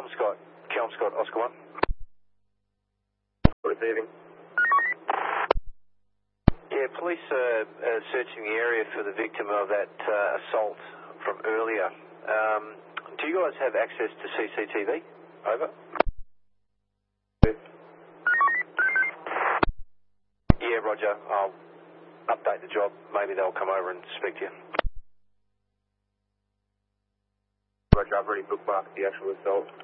Kelmscott, Oscar 1. Receiving. Yeah, police are searching the area for the victim of that assault from earlier. Do you guys have access to CCTV? Over. Yeah, Roger. I'll update the job. Maybe they'll come over and speak to you. Roger, I've already bookmarked the actual assault.